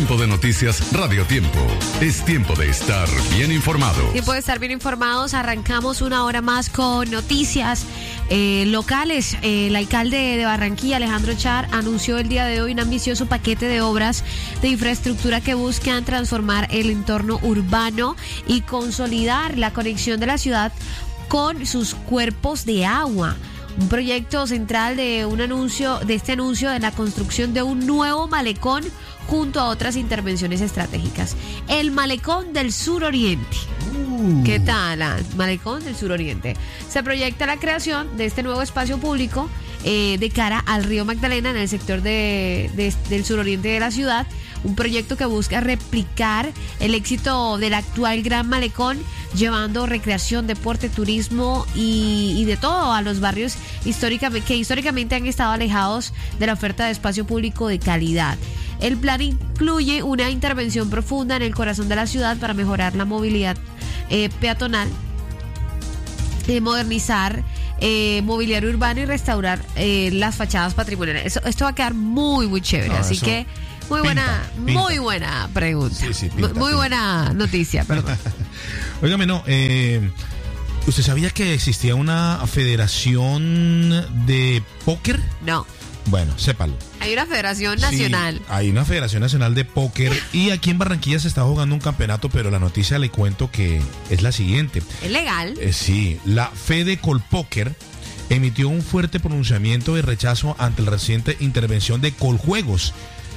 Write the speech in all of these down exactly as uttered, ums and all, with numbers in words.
Tiempo de Noticias Radio Tiempo. Es tiempo de estar bien informados. Tiempo de estar bien informados. Arrancamos una hora más con noticias eh, locales. Eh, el alcalde de Barranquilla, Alejandro Char, anunció el día de hoy un ambicioso paquete de obras de infraestructura que buscan transformar el entorno urbano y consolidar la conexión de la ciudad con sus cuerpos de agua. Un proyecto central de un anuncio, de este anuncio de la construcción de un nuevo malecón junto a otras intervenciones estratégicas. El Malecón del Suroriente. Uh. ¿Qué tal? El Malecón del Suroriente. Se proyecta la creación de este nuevo espacio público eh, de cara al río Magdalena en el sector de, de, del suroriente de la ciudad. Un proyecto que busca replicar el éxito del actual Gran Malecón, llevando recreación, deporte, turismo y, y de todo a los barrios históricamente, que históricamente han estado alejados de la oferta de espacio público de calidad. El plan incluye una intervención profunda en el corazón de la ciudad para mejorar la movilidad eh, peatonal, eh, modernizar eh, mobiliario urbano y restaurar eh, las fachadas patrimoniales. Eso, esto va a quedar muy, muy chévere. No, así que muy buena, pinta, pinta. muy buena pregunta. Sí, sí, pinta, muy pinta. buena noticia, perdón. Óigame, no, eh, ¿usted sabía que existía una federación de póker? No. Bueno, sépalo. Hay una federación nacional. Sí, hay una federación nacional de póker y aquí en Barranquilla se está jugando un campeonato, pero la noticia le cuento que es la siguiente. ¿Es legal? Eh, sí, la Fede Colpóker emitió un fuerte pronunciamiento de rechazo ante la reciente intervención de Coljuegos.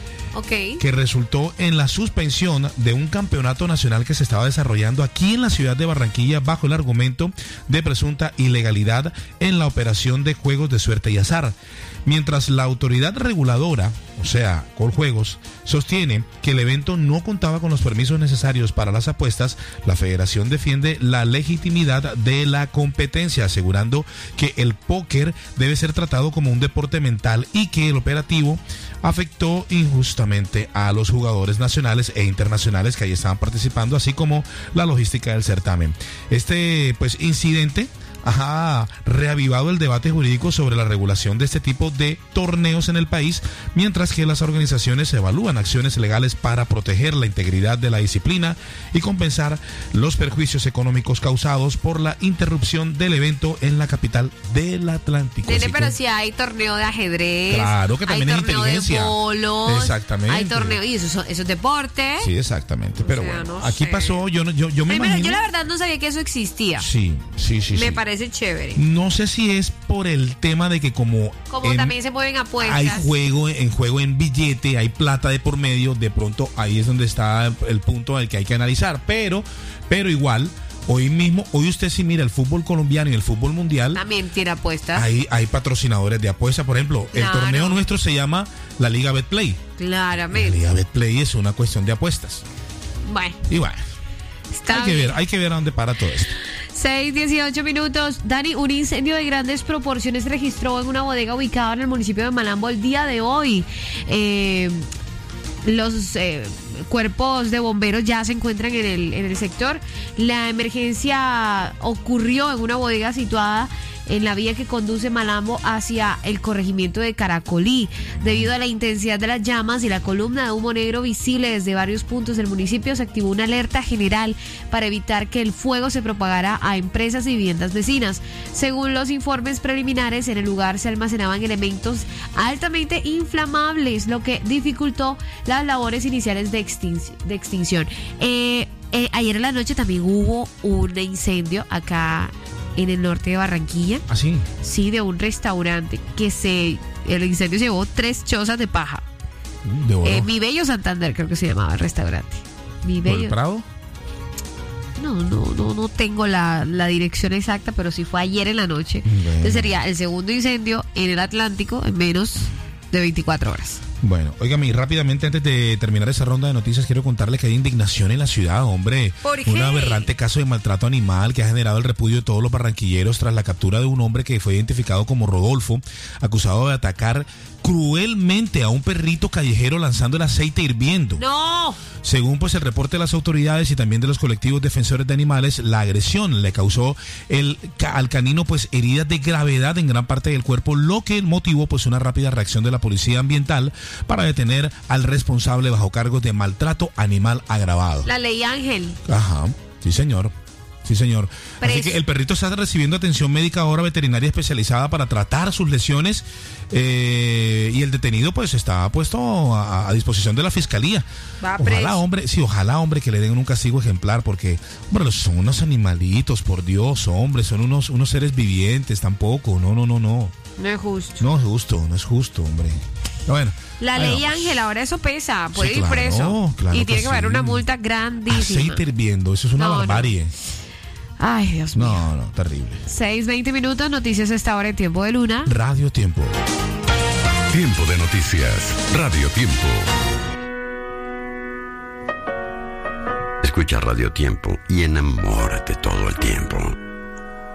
Okay. Que resultó en la suspensión de un campeonato nacional que se estaba desarrollando aquí en la ciudad de Barranquilla bajo el argumento de presunta ilegalidad en la operación de juegos de suerte y azar. Mientras la autoridad reguladora, o sea, Coljuegos, sostiene que el evento no contaba con los permisos necesarios para las apuestas, la federación defiende la legitimidad de la competencia, asegurando que el póker debe ser tratado como un deporte mental y que el operativo afectó injustamente a los jugadores nacionales e internacionales que ahí estaban participando, así como la logística del certamen. Este pues incidente ha reavivado el debate jurídico sobre la regulación de este tipo de torneos en el país, mientras que las organizaciones evalúan acciones legales para proteger la integridad de la disciplina y compensar los perjuicios económicos causados por la interrupción del evento en la capital del Atlántico. Tiene, pero si sí hay torneo de ajedrez, claro que también hay es torneo inteligencia. De bolos, exactamente. Hay torneo, y eso, eso es deporte. Sí, exactamente. Pero o sea, bueno, no aquí sé. pasó, yo, yo, yo me Primero, imagino. yo la verdad no sabía que eso existía. Sí, sí, sí. Me sí. parece chévere. No sé si es por el tema de que como como en, también se mueven apuestas, hay juego en juego en billete, hay plata de por medio, de pronto ahí es donde está el punto al que hay que analizar, pero pero igual hoy mismo, hoy usted si mira el fútbol colombiano y el fútbol mundial, también tiene apuestas. Hay, hay patrocinadores de apuestas, por ejemplo, claro. El torneo nuestro se llama la Liga Betplay. Claramente. La Liga Betplay es una cuestión de apuestas. Bueno. Y bueno. Está hay que bien. ver, hay que ver a dónde para todo esto. seis, dieciocho minutos. Dani, un incendio de grandes proporciones se registró en una bodega ubicada en el municipio de Malambo el día de hoy. Eh, los eh, cuerpos de bomberos ya se encuentran en el, en el sector. La emergencia ocurrió en una bodega situada en la vía que conduce Malambo hacia el corregimiento de Caracolí. Debido a la intensidad de las llamas y la columna de humo negro visible desde varios puntos del municipio, se activó una alerta general para evitar que el fuego se propagara a empresas y viviendas vecinas. Según los informes preliminares, en el lugar se almacenaban elementos altamente inflamables, lo que dificultó las labores iniciales de, extin- de extinción. Eh, eh, ayer en la noche también hubo un incendio acá en el norte de Barranquilla. ¿Ah, sí? Sí, de un restaurante que se... El incendio se llevó tres chozas de paja. ¿De oro? Eh, Mi Bello Santander, creo que se llamaba el restaurante. Mi Bello. ¿Por el Prado? No, no, no, no tengo la, la dirección exacta, pero sí fue ayer en la noche. Bueno. Entonces sería el segundo incendio en el Atlántico en menos de veinticuatro horas. Bueno, óigame, y rápidamente antes de terminar esa ronda de noticias quiero contarle que hay indignación en la ciudad, hombre. ¿Por qué? Un aberrante caso de maltrato animal que ha generado el repudio de todos los barranquilleros tras la captura de un hombre que fue identificado como Rodolfo, acusado de atacar cruelmente a un perrito callejero lanzando el aceite hirviendo. ¡No! Según pues el reporte de las autoridades y también de los colectivos defensores de animales, la agresión le causó el, al canino pues heridas de gravedad en gran parte del cuerpo, lo que motivó pues una rápida reacción de la policía ambiental para detener al responsable bajo cargos de maltrato animal agravado. La ley Ángel. Ajá, sí señor. Sí, señor. Preso. Así que el perrito está recibiendo atención médica ahora veterinaria especializada para tratar sus lesiones eh, y el detenido pues está puesto a, a disposición de la fiscalía. Va ojalá, preso. hombre, sí, ojalá, hombre, que le den un castigo ejemplar porque, hombre, son unos animalitos, por Dios, hombre, son unos, unos seres vivientes, tampoco, no, no, no, no. No es justo. No es justo, no es justo, hombre. Bueno. La bueno, ley Ángel, ahora eso pesa, puede sí, ir claro, preso. claro y que tiene que haber sí. una multa grandísima. Aceite hirviendo, eso es una No, no. barbarie. Ay, Dios mío. No, no, terrible. seis, veinte minutos, noticias a esta hora en Tiempo de Luna. Radio Tiempo. Tiempo de noticias. Radio Tiempo. Escucha Radio Tiempo y enamórate todo el tiempo.